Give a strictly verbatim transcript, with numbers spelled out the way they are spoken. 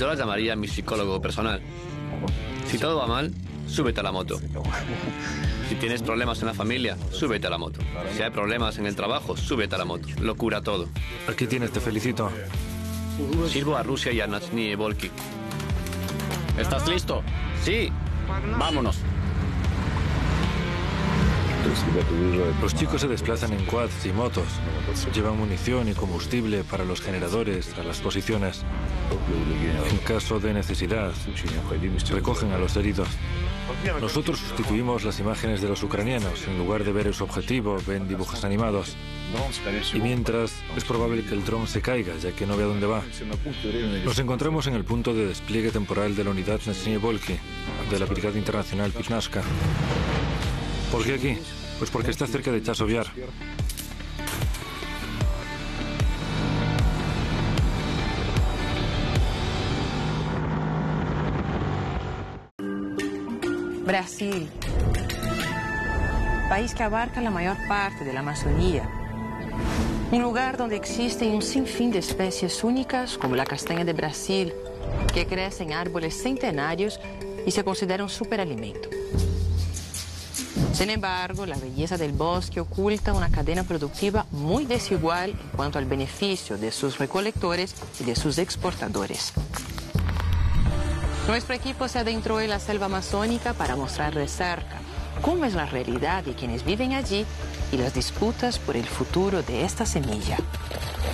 Yo la llamaría mi psicólogo personal. Si todo va mal, súbete a la moto. Si tienes problemas en la familia, súbete a la moto. Si hay problemas en el trabajo, súbete a la moto. Lo cura todo. Aquí tienes, te felicito. Sirvo a Rusia y a Nizhny Volky. ¿Estás listo? Sí. Vámonos. Los chicos se desplazan en quads y motos. Llevan munición y combustible para los generadores a las posiciones. En caso de necesidad, recogen a los heridos. Nosotros sustituimos las imágenes de los ucranianos. En lugar de ver su objetivo, ven dibujos animados. Y mientras, es probable que el dron se caiga, ya que no ve a dónde va. Nos encontramos en el punto de despliegue temporal de la unidad Nizhny Volky, de la Brigada Internacional Pivnashka. ¿Por qué aquí? Pues porque está cerca de Chasiv Yar. Brasil, país que abarca la mayor parte de la Amazonía. Un lugar donde existen un sinfín de especies únicas, como la castaña de Brasil, que crece en árboles centenarios y se considera un superalimento. Sin embargo, la belleza del bosque oculta una cadena productiva muy desigual en cuanto al beneficio de sus recolectores y de sus exportadores. Nuestro equipo se adentró en la selva amazónica para mostrar de cerca cómo es la realidad de quienes viven allí y las disputas por el futuro de esta semilla.